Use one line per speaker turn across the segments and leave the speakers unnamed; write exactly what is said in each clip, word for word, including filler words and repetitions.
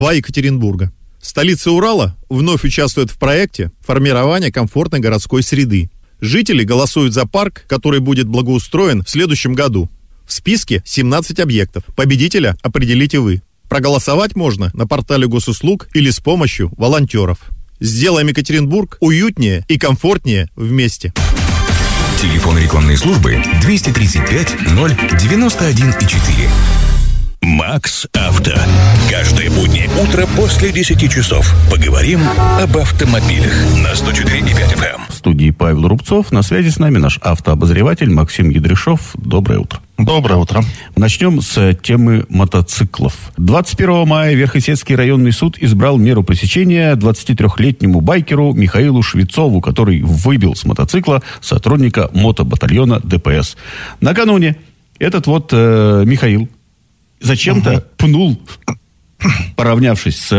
Екатеринбурга. Столица Урала вновь участвует в проекте формирования комфортной городской среды. Жители голосуют за парк, который будет благоустроен в следующем году. В списке семнадцать объектов. Победителя определите вы. Проголосовать можно на портале госуслуг или с помощью волонтеров. Сделаем Екатеринбург уютнее и комфортнее вместе.
Телефон рекламной службы двести тридцать пять ноль девяносто один четыре. Макс Авто. Каждое буднее утро после десяти часов поговорим об автомобилях на сто четыре и пять эф эм.
В студии Павел Рубцов. На связи с нами наш автообозреватель Максим Ядришов. Доброе утро.
Доброе утро.
Начнем с темы мотоциклов. двадцать первого мая Верхесецкий районный суд избрал меру пресечения двадцатитрёхлетнему байкеру Михаилу Швецову, который выбил с мотоцикла сотрудника мотобатальона ДПС. Накануне этот вот э, Михаил зачем-то угу. пнул, поравнявшись с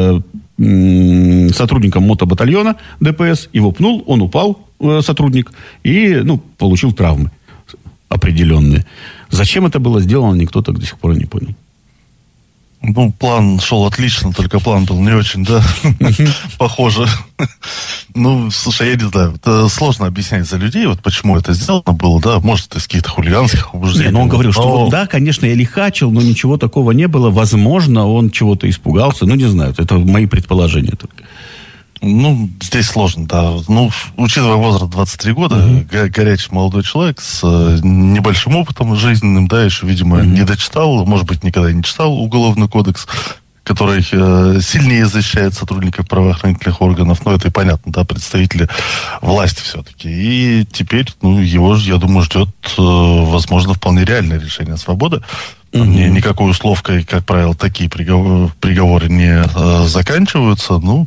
э, сотрудником мотобатальона ДПС, его пнул, он упал, э, сотрудник, и ну, получил травмы определенные. Зачем это было сделано, никто так до сих пор не понял.
Ну, план шел отлично, только план был не очень, да, похоже. Ну, слушай, я не знаю, это сложно объяснять за людей, вот почему это сделано было, да, может, из каких-то хулиганских побуждений.
Но он говорил, что вот, да, конечно, я лихачил, но ничего такого не было, возможно, он чего-то испугался, ну, не знаю, это мои предположения только.
Ну, здесь сложно, да. Ну, учитывая возраст двадцать три года, uh-huh. го- горячий молодой человек с э, небольшим опытом жизненным, да, еще, видимо, uh-huh. не дочитал, может быть, никогда не читал Уголовный кодекс, который э, сильнее защищает сотрудников правоохранительных органов, но это и понятно, да, представители власти все-таки. И теперь, ну, его, я думаю, ждет, э, возможно, вполне реальное решение свободы. Uh-huh. Ни, никакой условкой, как правило, такие приговоры, приговоры не э, заканчиваются, ну...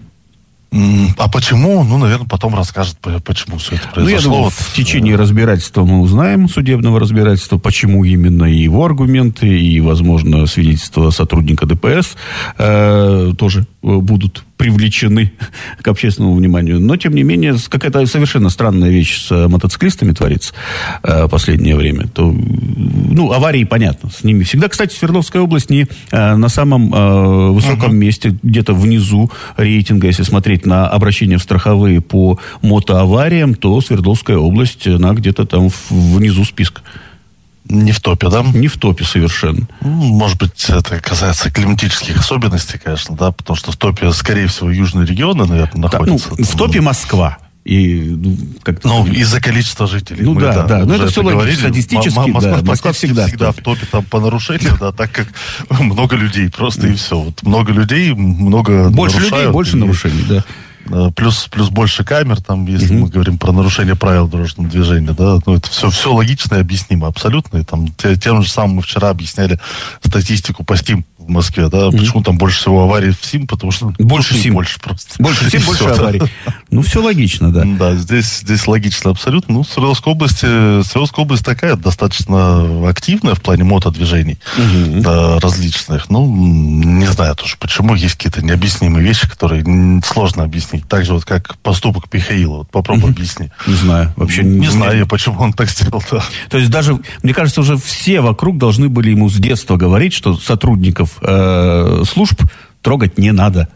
А почему? Ну, наверное, потом расскажет, почему все это произошло.
Ну, я думаю,
вот.
В течение разбирательства мы узнаем, судебного разбирательства, почему именно и его аргументы, и, возможно, свидетельства сотрудника ДПС э, тоже будут привлечены к общественному вниманию. Но, тем не менее, какая-то совершенно странная вещь с мотоциклистами творится э, последнее время. То, ну, аварии, понятно, с ними всегда. Кстати, Свердловская область не э, на самом э, высоком uh-huh. месте, где-то внизу рейтинга, если смотреть на обращения в страховые по мотоавариям, то Свердловская область, она где-то там внизу списка.
Не в топе, да?
Не в топе совершенно.
Может быть, это касается климатических особенностей, конечно, да, потому что в топе, скорее всего, южные регионы, наверное, находятся.
Ну, в топе Москва. И, ну, как-то...
ну, из-за количества жителей.
Ну,
мы,
да, да. Но это все логично.
Говорили.
Статистически,
М- Москва,
да. Москва всегда,
всегда в топе там по нарушениям, да, так как много людей просто и все. Вот много людей, много
больше людей, больше и... нарушений, да.
Плюс, плюс больше камер, там, если uh-huh. мы говорим про нарушение правил дорожного движения, да, ну, это все, все логично и объяснимо абсолютно. И там, тем же самым мы вчера объясняли статистику по СТИМ в Москве, да, uh-huh. почему там больше всего аварий в СИМ, потому что...
Больше СИМ.
Больше просто.
Больше СИМ, больше аварий. Ну, все логично, да.
Да, здесь, здесь логично абсолютно. Ну, Свердловская область, Свердловская область такая, достаточно активная в плане мотодвижений uh-huh. да, различных. Ну, не знаю тоже, почему есть какие-то необъяснимые вещи, которые сложно объяснить. Так же вот, как поступок Михаила. Вот попробуй uh-huh. объясни.
Не знаю. Вообще
не, не
не
знаю я, почему он так сделал. Да.
То есть даже, мне кажется, уже все вокруг должны были ему с детства говорить, что сотрудников э, служб трогать не надо.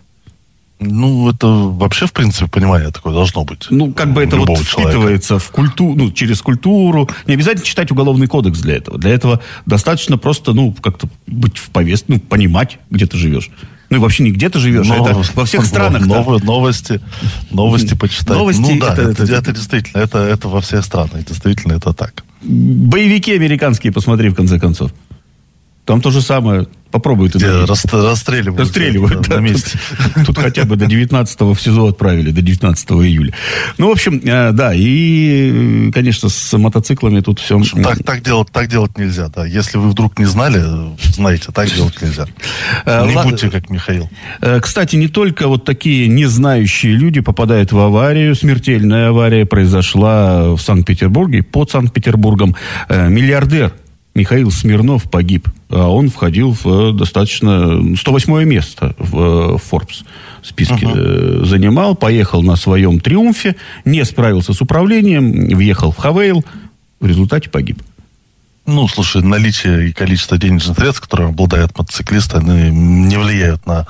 Ну, это вообще, в принципе, понимание такое должно быть.
Ну, как бы это вот
человека.
Впитывается в культуру, ну, через культуру. Не обязательно читать уголовный кодекс для этого. Для этого достаточно просто, ну, как-то быть в повестке, ну, понимать, где ты живешь. Ну, и вообще не где ты живешь, но, это во всех странах.
Новые да. новости, новости почитать.
Новости,
ну, да,
это,
это,
это,
это действительно, это, это во всех странах, действительно, это так.
Боевики американские, посмотри, в конце концов. Там то же самое. Попробуй ты.
Рас, расстреливают.
Расстреливают, да.
На месте.
Тут, тут хотя бы до девятнадцатого в СИЗО отправили, до девятнадцатого июля. Ну, в общем, да, и, конечно, с мотоциклами тут все...
Так, так, делать, так делать нельзя, да. Если вы вдруг не знали, знаете, так делать нельзя. Не Л... будьте как Михаил.
Кстати, не только вот такие незнающие люди попадают в аварию. Смертельная авария произошла в Санкт-Петербурге, под Санкт-Петербургом. Миллиардер Михаил Смирнов погиб, а он входил в достаточно сто восьмое место в Forbes списке uh-huh. занимал, поехал на своем Триумфе, не справился с управлением, въехал в Хавейл, в результате погиб.
Ну, слушай, наличие и количество денежных средств, которые обладают мотоциклисты, они не влияют на